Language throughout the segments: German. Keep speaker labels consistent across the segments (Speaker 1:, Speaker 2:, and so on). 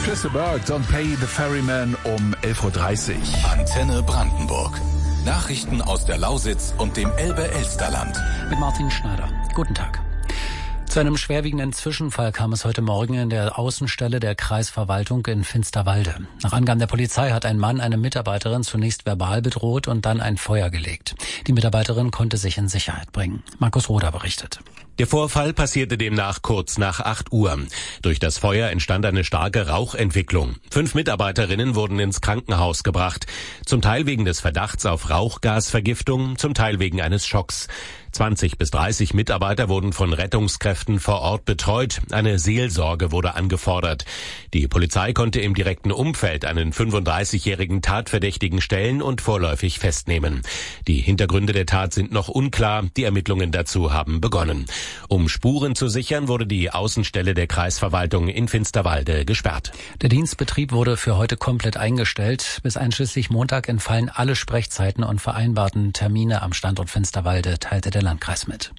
Speaker 1: Chris Berg, Don't Pay the Ferryman um 11.30 Uhr.
Speaker 2: Antenne Brandenburg. Nachrichten aus der Lausitz und dem Elbe-Elsterland.
Speaker 3: Mit Martin Schneider. Guten Tag. Zu einem schwerwiegenden Zwischenfall kam es heute Morgen in der Außenstelle der Kreisverwaltung in Finsterwalde. Nach Angaben der Polizei hat ein Mann eine Mitarbeiterin zunächst verbal bedroht und dann ein Feuer gelegt. Die Mitarbeiterin konnte sich in Sicherheit bringen. Markus Roder berichtet.
Speaker 4: Der Vorfall passierte demnach kurz nach 8 Uhr. Durch das Feuer entstand eine starke Rauchentwicklung. 5 Mitarbeiterinnen wurden ins Krankenhaus gebracht. Zum Teil wegen des Verdachts auf Rauchgasvergiftung, zum Teil wegen eines Schocks. 20 bis 30 Mitarbeiter wurden von Rettungskräften vor Ort betreut. Eine Seelsorge wurde angefordert. Die Polizei konnte im direkten Umfeld einen 35-jährigen Tatverdächtigen stellen und vorläufig festnehmen. Die Hintergründe der Tat sind noch unklar. Die Ermittlungen dazu haben begonnen. Um Spuren zu sichern, wurde die Außenstelle der Kreisverwaltung in Finsterwalde gesperrt.
Speaker 3: Der Dienstbetrieb wurde für heute komplett eingestellt. Bis einschließlich Montag entfallen alle Sprechzeiten und vereinbarten Termine am Standort Finsterwalde, teilte der Landkreis mit.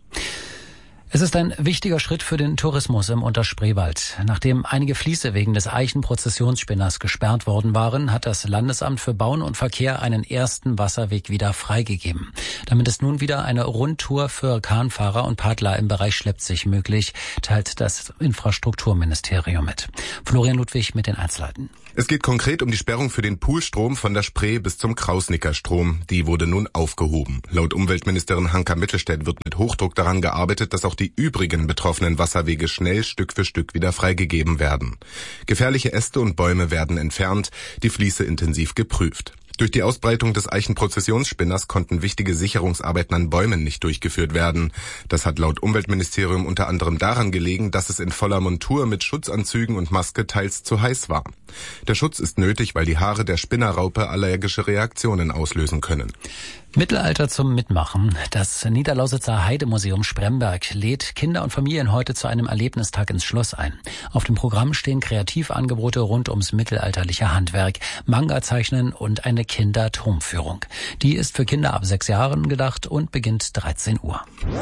Speaker 3: Es ist ein wichtiger Schritt für den Tourismus im Unterspreewald. Nachdem einige Fließe wegen des Eichenprozessionsspinners gesperrt worden waren, hat das Landesamt für Bauen und Verkehr einen ersten Wasserweg wieder freigegeben. Damit ist nun wieder eine Rundtour für Kahnfahrer und Paddler im Bereich Schleppzig möglich, teilt das Infrastrukturministerium mit. Florian Ludwig mit den Einzelheiten.
Speaker 5: Es geht konkret um die Sperrung für den Poolstrom von der Spree bis zum Krausnickerstrom. Die wurde nun aufgehoben. Laut Umweltministerin Hanka Mittelstädt wird mit Hochdruck daran gearbeitet, dass auch die übrigen betroffenen Wasserwege schnell Stück für Stück wieder freigegeben werden. Gefährliche Äste und Bäume werden entfernt, die Fließe intensiv geprüft. Durch die Ausbreitung des Eichenprozessionsspinners konnten wichtige Sicherungsarbeiten an Bäumen nicht durchgeführt werden. Das hat laut Umweltministerium unter anderem daran gelegen, dass es in voller Montur mit Schutzanzügen und Maske teils zu heiß war. Der Schutz ist nötig, weil die Haare der Spinnerraupe allergische Reaktionen auslösen können.
Speaker 3: Mittelalter zum Mitmachen. Das Niederlausitzer Heidemuseum Spremberg lädt Kinder und Familien heute zu einem Erlebnistag ins Schloss ein. Auf dem Programm stehen Kreativangebote rund ums mittelalterliche Handwerk, Manga-Zeichnen und eine Kinderturmführung. Die ist für Kinder ab 6 Jahren gedacht und beginnt 13 Uhr.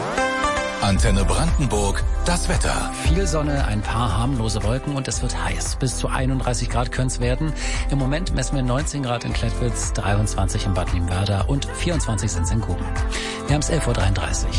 Speaker 2: Antenne Brandenburg, das Wetter.
Speaker 3: Viel Sonne, ein paar harmlose Wolken und es wird heiß. Bis zu 31 Grad können es werden. Im Moment messen wir 19 Grad in Klettwitz, 23 in Bad Liebenwerda und 24 sind es in Guben. Wir haben es 11.33 Uhr.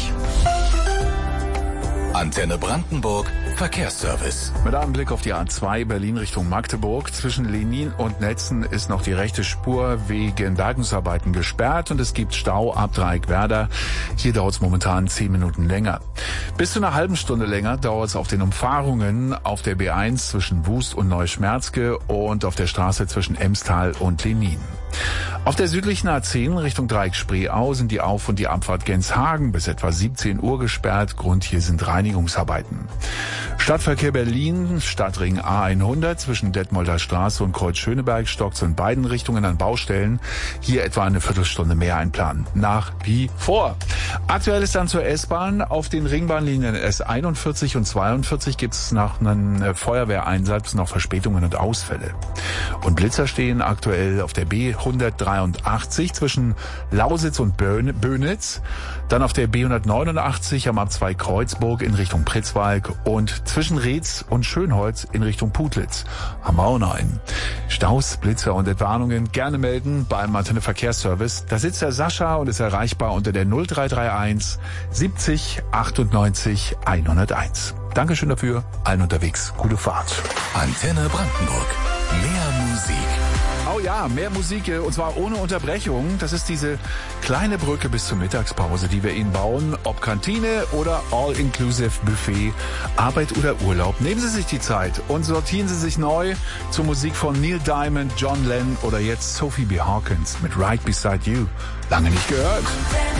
Speaker 2: Antenne Brandenburg, Verkehrsservice.
Speaker 1: Mit einem Blick auf die A2 Berlin Richtung Magdeburg. Zwischen Lenin und Netzen ist noch die rechte Spur wegen Bergungsarbeiten gesperrt und es gibt Stau ab Dreieckwerder. Hier dauert es momentan 10 Minuten länger. Bis zu einer halben Stunde länger dauert es auf den Umfahrungen auf der B1 zwischen Wust und Neuschmerzke und auf der Straße zwischen Emstal und Lenin. Auf der südlichen A10 Richtung Dreieck Spreeau sind die Auf- und die Abfahrt Genshagen bis etwa 17 Uhr gesperrt. Grund hier sind Reinigungsarbeiten. Stadtverkehr Berlin, Stadtring A100 zwischen Detmolder Straße und Kreuz Schöneberg stockt in beiden Richtungen an Baustellen. Hier etwa eine Viertelstunde mehr einplanen. Nach wie vor. Aktuell ist dann zur S-Bahn. Auf den Ringbahnlinien S41 und 42 gibt es nach einem Feuerwehreinsatz noch Verspätungen und Ausfälle. Und Blitzer stehen aktuell auf der B183 zwischen Lausitz und Bönitz. Dann auf der B189 am A2 Kreuzburg in Richtung Pritzwalk und zwischen Reetz und Schönholz in Richtung Putlitz. Haben wir auch noch einen. Staus, Blitzer und Entwarnungen gerne melden beim Antenne Verkehrsservice. Da sitzt der Sascha und ist erreichbar unter der 0331 70 98 101. Dankeschön dafür. Allen unterwegs. Gute Fahrt.
Speaker 2: Antenne Brandenburg. Mehr Musik.
Speaker 1: Oh ja, mehr Musik und zwar ohne Unterbrechung. Das ist diese kleine Brücke bis zur Mittagspause, die wir Ihnen bauen. Ob Kantine oder All-Inclusive Buffet, Arbeit oder Urlaub. Nehmen Sie sich die Zeit und sortieren Sie sich neu zur Musik von Neil Diamond, John Lennon oder jetzt Sophie B. Hawkins mit Right Beside You. Lange nicht gehört.